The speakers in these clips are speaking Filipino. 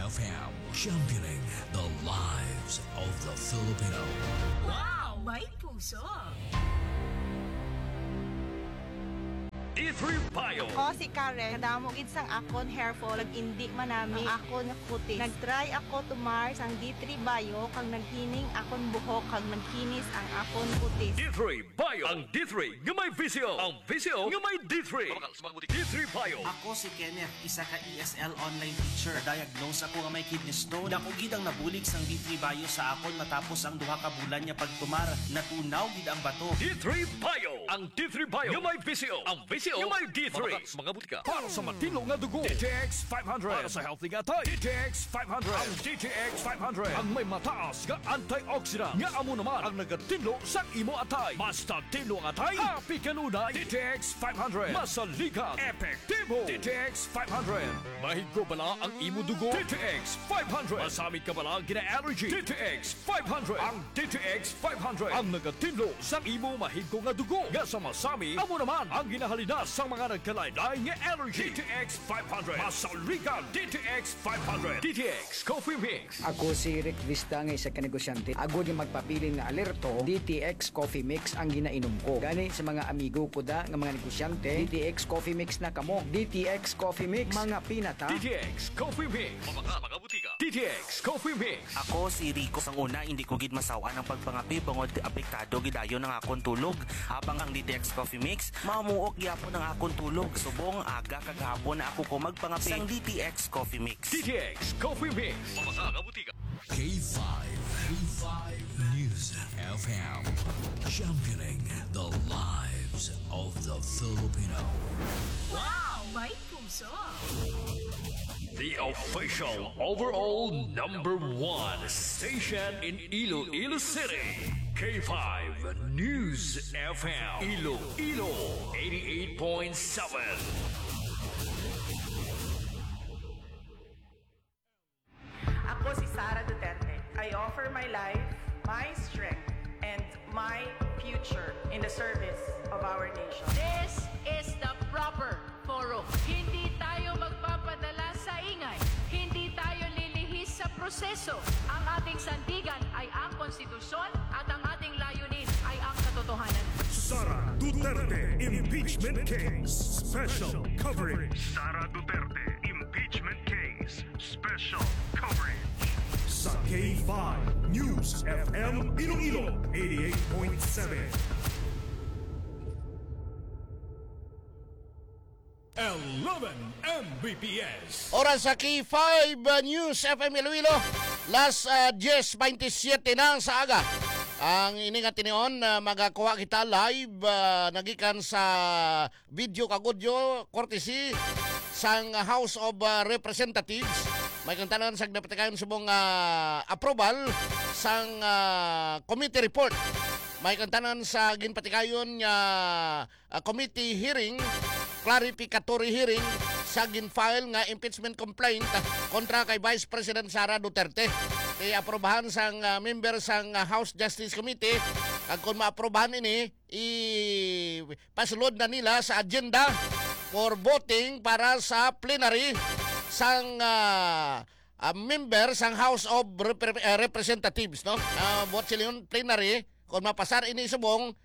FM, championing the lives of the Filipino. Wow! May puso! D3 Bio. Ako si Karen, kadamog sang akon hair fall, nag-indi manami akon kutis. Nag-try ako tumar sang D3 Bio, kang naghining akon buhok, kang nagkinis ang akon kutis. D3 Bio. Ang D3 nga may visyo. Ang visyo nga may D3. D3 Bio. Ako si Kenneth, isa ka ESL online teacher. Diagnose ako nga may kidney stone. Dako gid ang nabulig sang D3 Bio sa akon matapos ang duha ka bulan niya pagtumar. Natunaw gid ang bato. D3 Bio. Ang D3 Bio nga may visyo. Ang visyo nga may D3. Mga butika. Para sa matino nga dugo. DTX 500. Para sa healthy nga tay. DTX 500. Ang DTX 500. Ang may mataas nga antioxidant. Nga amo naman ang nagatinlo sa imo atay. Basta tinlo ang atay. Happy kanunay. DTX 500. Masaligan. Epektibo. DTX 500. Mahigo bala ang imo dugo. DTX 500. Masamit ka bala gina-allergy. DTX 500. Ang DTX 500. Ang nagatinlo sa imo mahigo nga dugo. Nga sa masami, amo naman ang ginahalina sa mga nagkalaylay nga allergy. DTX 500. Masaligan. DTX 500. DTX Coffee Mix. Ako si Rick Vista nga isa ka negosyante. Ako di magpapili nga alerto, DTX Coffee Mix ang ginainom ko. Gani sa mga amigo ko da nga mga negosyante, DTX Coffee Mix na kamo. DTX Coffee Mix, mga pinata. DTX Coffee Mix. Mga butika. DTX Coffee Mix. Ako si Rico. Sang una, hindi ko gid masawa ng pagpangapi bangod apektado gidayon ng akong tulog. Habang ang DTX Coffee Mix, mamuok gyapon ng akong tulog. Subong aga kagahapon na ako ko magpangapi sang DTX Coffee Mix. DTX Coffee Mix. Mga butika. K5 News FM, championing the lives of the Filipino. Wow! May puso! The official overall #1 station in Iloilo City. K5 News FM. Iloilo 88.7. Ako si Sara Duterte. I offer my life, my strength, and my future in the service of our nation. This is the proper forum. Hindi tayo magpapadala sa ingay. Hindi tayo lilihis sa proseso. Ang ating sandigan ay ang konstitusyon at ang ating layunin ay ang katotohanan. Sara Duterte Impeachment Case Special Coverage. Sara Duterte Impeachment Case Special Coverage. Sa K5 News FM Iloilo 88.7. 11 Mbps. Oras sa K5 News FM Iloilo. Las 10:27 na sa aga. Ang iningat tinion magakuha kita live nagikan sa video kagudyo courtesy sang House of Representatives. May kantanan sa napatakayon subong approval sang committee report. May kantanan sa ginpatikayon committee hearing, clarificatory hearing sa ginfile nga impeachment complaint kontra kay Vice President Sara Duterte. I-aprobahan sang member sang House Justice Committee. Kag kung maaprobahan ini, ipasulod na nila sa agenda for voting para sa plenary sang member sang House of Representatives, no? Vote sila yung plenary. Kung mapasar ini subong,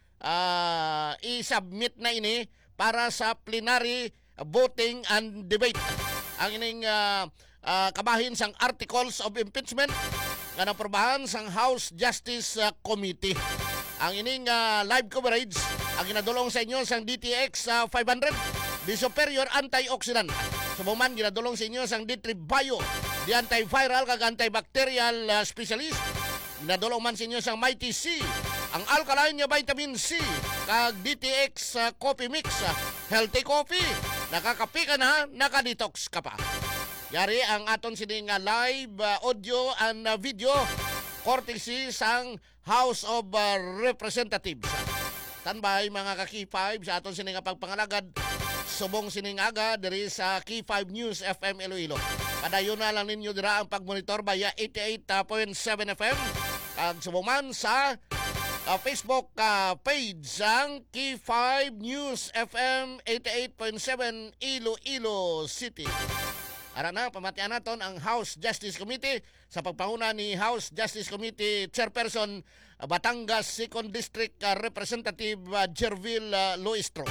i-submit na ini para sa plenary voting and debate. Ang ining kabahin sang articles of impeachment nga naprobahan sang House Justice Committee. Ang ining live coverage ang ginadulong sa inyo sang DTX 500, the superior antioxidant. Subuman ginadulong sa inyo sang D3 Bio, the antiviral kag antibacterial specialist. Ginadulong man sa inyo sang Mighty C, ang alkaline nga vitamin C, kag DTX Coffee Mix, healthy coffee. Nakakapi ka na, nakadetox ka pa. Yari ang aton sining live audio and video courtesy sang House of Representatives. Tanbay mga ka-K5 sa aton sining pagpangalagad subong sining aga diri sa K5 News FM Iloilo. Padayon na lang ninyo dira ang pagmonitor via 88.7 FM at subong man sa Facebook page sang K5 News FM 88.7 Iloilo City. Ara na, pamatian naton ang House Justice Committee sa pagpahuna ni House Justice Committee Chairperson Batangas 2nd District Representative Jervil Luistro.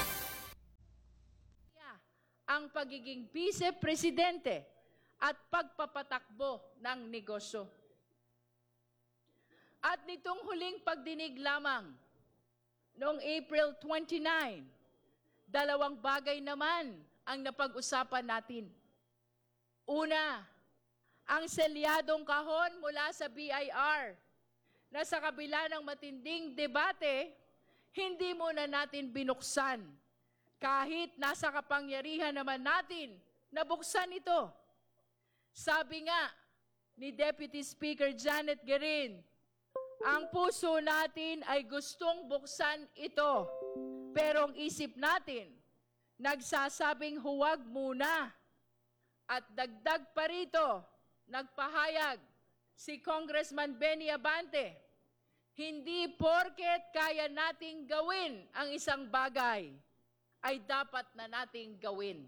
Ang pagiging vice-presidente at pagpapatakbo ng negosyo. At nitong huling pagdinig lamang noong April 29, dalawang bagay naman ang napag-usapan natin. Una, ang selyadong kahon mula sa BIR na sa kabila ng matinding debate, hindi muna natin binuksan kahit nasa kapangyarihan naman natin na buksan ito. Sabi nga ni Deputy Speaker Janet Guerin, ang puso natin ay gustong buksan ito, pero ang isip natin nagsasabing huwag muna. At dagdag pa rito, nagpahayag si Congressman Benny Abante, hindi porket kaya nating gawin ang isang bagay, ay dapat na nating gawin.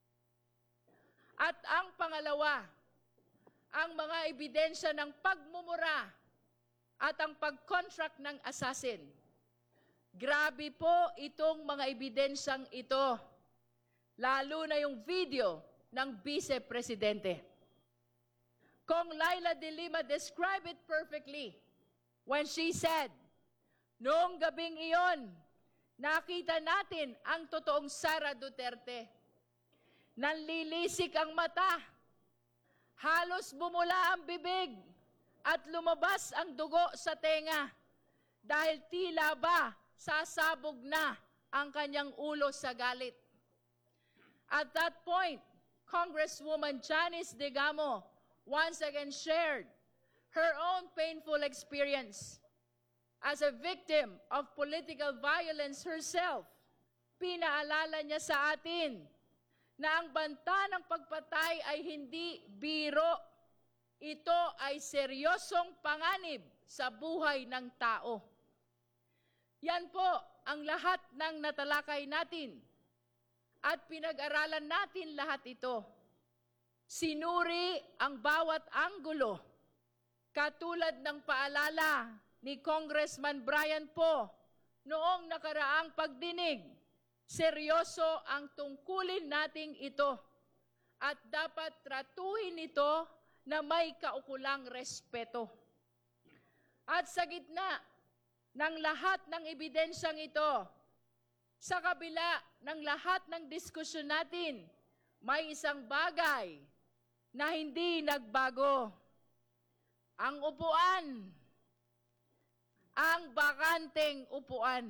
At ang pangalawa, ang mga ebidensya ng pagmumura at ang pag-contract ng assassin. Grabe po itong mga ebidensyang ito, lalo na yung video ng Vice-Presidente. Kong Laila de Lima described it perfectly when she said, noong gabing iyon, nakita natin ang totoong Sara Duterte. Nanlilisik ang mata, halos bumula ang bibig, at lumabas ang dugo sa tenga dahil tila ba sasabog na ang kanyang ulo sa galit. At that point, Congresswoman Janice Digamo once again shared her own painful experience. As a victim of political violence herself, pinaalala niya sa atin na ang banta ng pagpatay ay hindi biro. Ito ay seryosong panganib sa buhay ng tao. Yan po ang lahat ng natalakay natin. At pinag-aralan natin lahat ito. Sinuri ang bawat anggulo. Katulad ng paalala ni Congressman Brian Poe noong nakaraang pagdinig, seryoso ang tungkulin nating ito at dapat tratuhin ito na may kaukulang respeto. At sa gitna ng lahat ng ebidensyang ito, sa kabila ng lahat ng diskusyon natin, may isang bagay na hindi nagbago. Ang upuan, ang bakanteng upuan.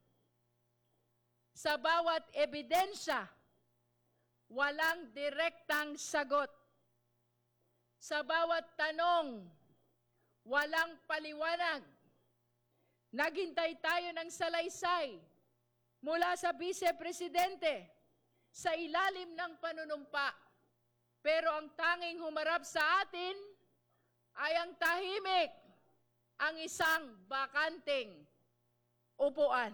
Sa bawat ebidensya, walang direktang sagot. Sa bawat tanong, walang paliwanag. Naghintay tayo ng salaysay mula sa Vice-Presidente sa ilalim ng panunumpa. Pero ang tanging humarap sa atin ay ang tahimik, ang isang bakanteng upuan.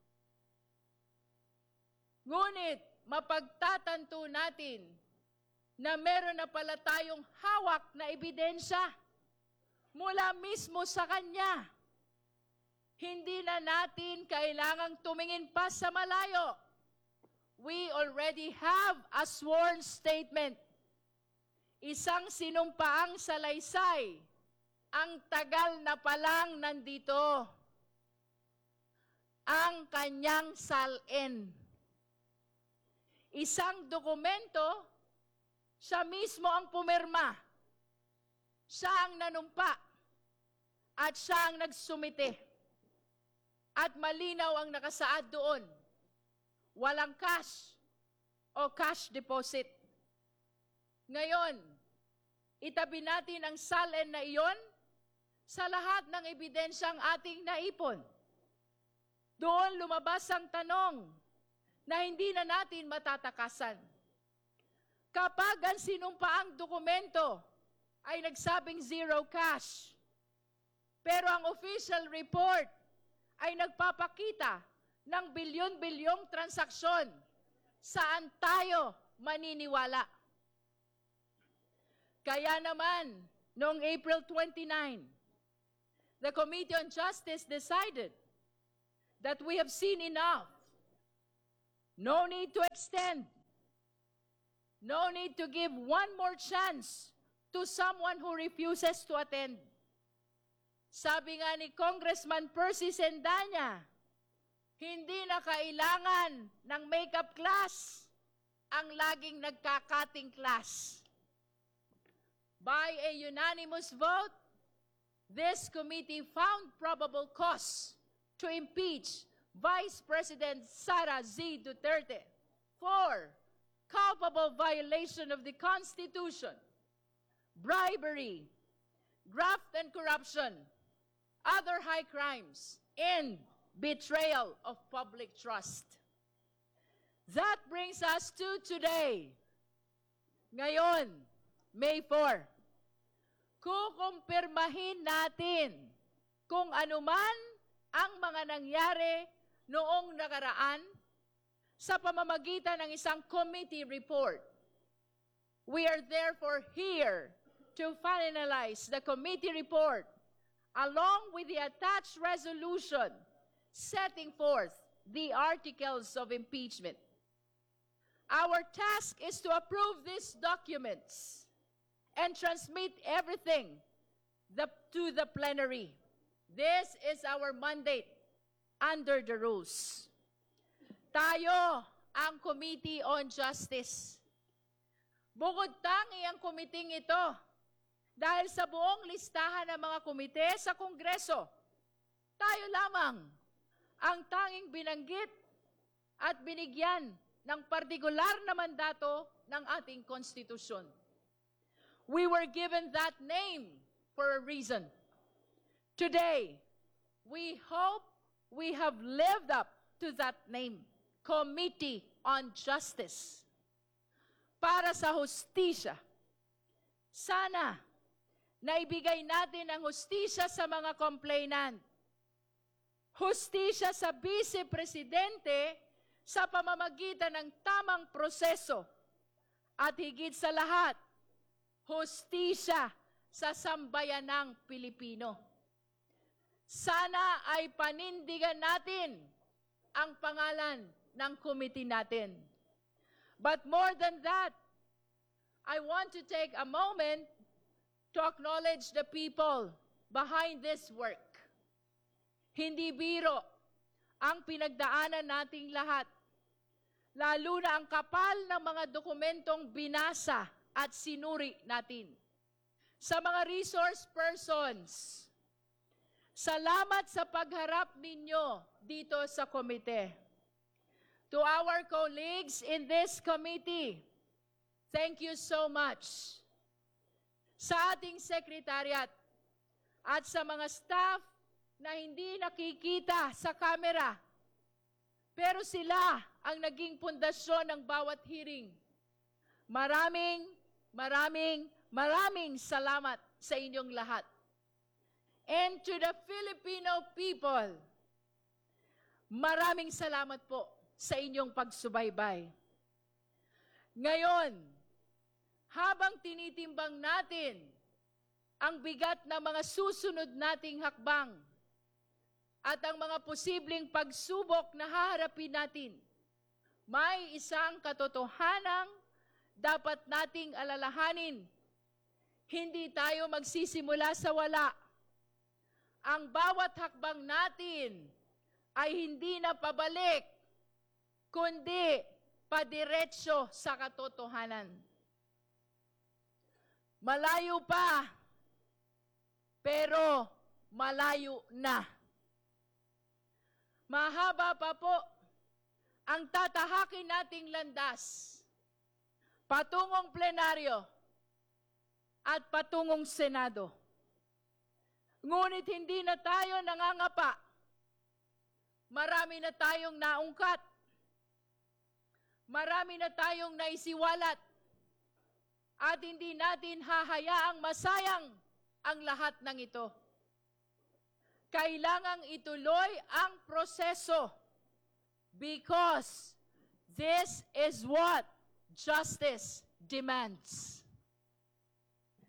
Ngunit mapagtatanto natin na meron na pala tayong hawak na ebidensya mula mismo sa Kanya. Hindi na natin kailangang tumingin pa sa malayo. We already have a sworn statement. Isang sinumpaang salaysay. Ang tagal na palang nandito. Ang kanyang salin. Isang dokumento, siya mismo ang pumirma. Siya ang nanumpa. At siya ang nagsumite. At malinaw ang nakasaad doon. Walang cash o cash deposit. Ngayon, itabi natin ang salin na iyon sa lahat ng ebidensyang ating naipon. Doon lumabas ang tanong na hindi na natin matatakasan. Kapag ang sinumpaang dokumento ay nagsabing zero cash, pero ang official report ay nagpapakita ng bilyon-bilyong transaksyon, saan tayo maniniwala? Kaya naman, noong April 29, the Committee on Justice decided that we have seen enough. No need to extend. No need to give one more chance to someone who refuses to attend. Sabi nga ni Congressman Percy Sendanya, hindi na kailangan ng makeup class ang laging nagkakating class. By a unanimous vote, this committee found probable cause to impeach Vice President Sara Z. Duterte for culpable violation of the Constitution, bribery, graft and corruption, other high crimes, and betrayal of public trust. That brings us to today. Ngayon, May 4. Kukumpirmahin natin kung anuman ang mga nangyari noong nakaraan sa pamamagitan ng isang committee report. We are therefore here to finalize the committee report along with the attached resolution setting forth the articles of impeachment. Our task is to approve these documents and transmit everything to the plenary. This is our mandate under the rules. Tayo ang Committee on Justice. Bukod tangi ang committee ito dahil sa buong listahan ng mga komite sa Kongreso, tayo lamang ang tanging binanggit at binigyan ng partikular na mandato ng ating konstitusyon. We were given that name for a reason. Today, we hope we have lived up to that name, Committee on Justice. Para sa hustisya, sana naibigay natin ang hustisya sa mga complainant. Hustisya sa Vice Presidente sa pamamagitan ng tamang proseso. At higit sa lahat, hustisya sa sambayanang Pilipino. Sana ay panindigan natin ang pangalan ng committee natin. But more than that, I want to take a moment to acknowledge the people behind this work. Hindi biro ang pinagdaanan nating lahat, lalo na ang kapal ng mga dokumentong binasa at sinuri natin. Sa mga resource persons, salamat sa pagharap ninyo dito sa komite. To our colleagues in this committee, thank you so much. Sa ating sekretariat at sa mga staff na hindi nakikita sa kamera, pero sila ang naging pundasyon ng bawat hearing. Maraming salamat sa inyong lahat. And to the Filipino people, maraming salamat po sa inyong pagsubaybay. Ngayon, habang tinitimbang natin ang bigat ng mga susunod nating hakbang at ang mga posibleng pagsubok na haharapin natin, may isang katotohanang dapat nating alalahanin. Hindi tayo magsisimula sa wala. Ang bawat hakbang natin ay hindi na pabalik, kundi padiretso sa katotohanan. Malayo pa, pero malayo na. Mahaba pa po ang tatahakin nating landas patungong plenaryo at patungong Senado. Ngunit hindi na tayo nangangapa. Marami na tayong naungkat. Marami na tayong naisiwalat. At hindi natin hahayaang masayang ang lahat ng ito. Kailangang ituloy ang proseso because this is what justice demands.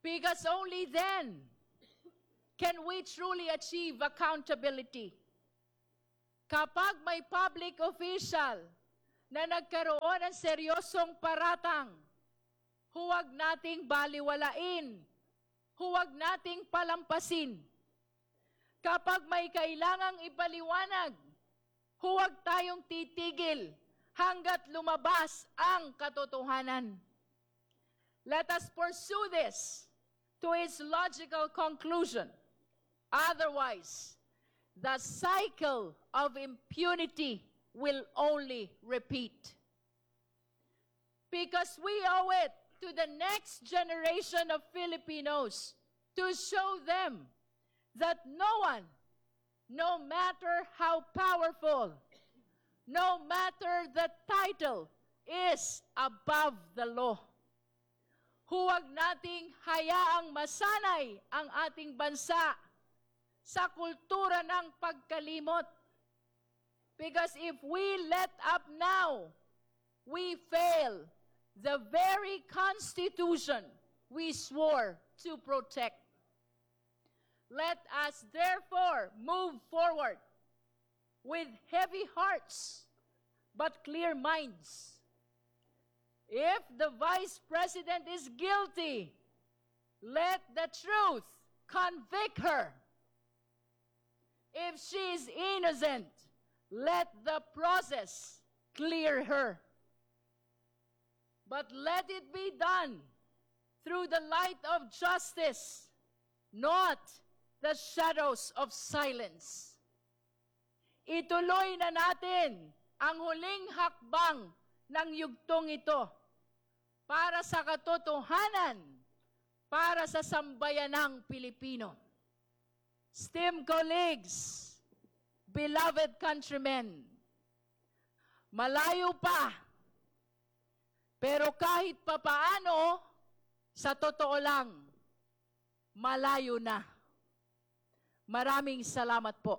Because only then can we truly achieve accountability. Kapag may public official na nagkaroon ng seryosong paratang, huwag nating baliwalain, huwag nating palampasin. Kapag may kailangang ipaliwanag, huwag tayong titigil hanggat lumabas ang katotohanan. Let us pursue this to its logical conclusion. Otherwise, the cycle of impunity will only repeat. Because we owe it to the next generation of Filipinos to show them that no one, no matter how powerful, no matter the title, is above the law. Huwag nating hayaang masanay ang ating bansa sa kultura ng pagkalimot. Because if we let up now, we fail the very Constitution we swore to protect. Let us therefore move forward with heavy hearts but clear minds. If the Vice President is guilty, let the truth convict her. If she is innocent, let the process clear her. But let it be done through the light of justice, not the shadows of silence. Ituloy na natin ang huling hakbang ng yugtong ito para sa katotohanan, para sa sambayanang Pilipino. Esteemed colleagues, beloved countrymen, malayo pa, pero kahit papaano, sa totoo lang, malayo na. Maraming salamat po.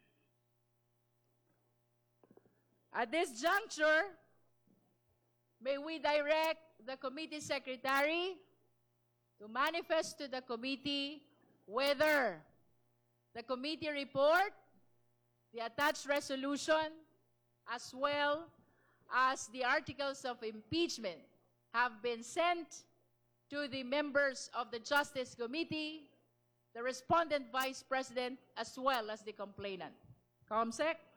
At this juncture, may we direct the committee secretary to manifest to the committee whether the committee report, the attached resolution, as well as the articles of impeachment have been sent to the members of the Justice Committee, the respondent Vice President, as well as the complainant. Comsec?